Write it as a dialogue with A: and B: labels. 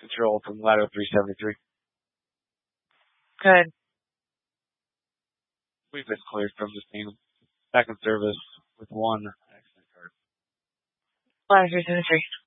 A: control from ladder 373.
B: Good.
A: We've been cleared from the scene. Back in service with one accident card.
B: Ladder 373.